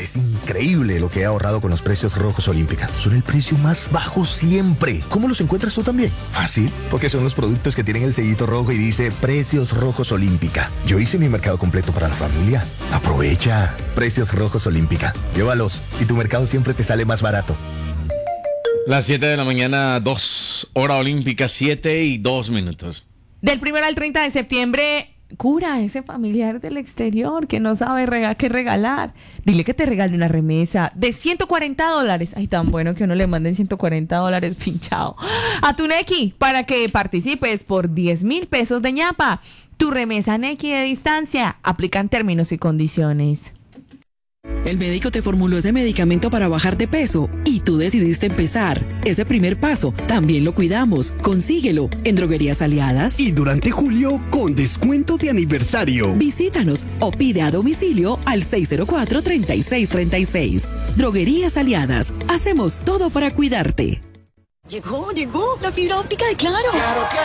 Es increíble lo que he ahorrado con los precios rojos Olímpica. Son el precio más bajo siempre. ¿Cómo los encuentras tú también? Fácil, porque son los productos que tienen el sellito rojo y dice Precios Rojos Olímpica. Yo hice mi mercado completo para la familia. Aprovecha. Precios Rojos Olímpica. Llévalos y tu mercado siempre te sale más barato. Las 7 de la mañana, 2 hora olímpica, 7:02. Del 1 al 30 de septiembre, cura a ese familiar del exterior que no sabe qué regalar. Dile que te regale una remesa de $140. Ay, tan bueno que uno le manden $140 pinchado a tu Nequi para que participes por 10,000 pesos de ñapa. Tu remesa Nequi de distancia. Aplican términos y condiciones. El médico te formuló ese medicamento para bajar de peso y tú decidiste empezar. Ese primer paso también lo cuidamos. Consíguelo en Droguerías Aliadas. Y durante julio, con descuento de aniversario. Visítanos o pide a domicilio al 604-3636. Droguerías Aliadas. Hacemos todo para cuidarte. Llegó la fibra óptica de Claro. Claro.